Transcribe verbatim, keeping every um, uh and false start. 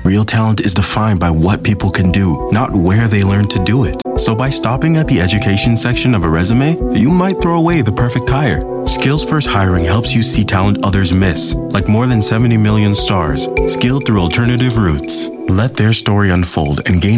Real talent is defined by what people can do, not where they learn to do it. So by stopping at the education section of a resume, you might throw away the perfect hire. Skills First Hiring helps you see talent others miss, like more than seventy million stars, skilled through alternative routes. Let their story unfold and gain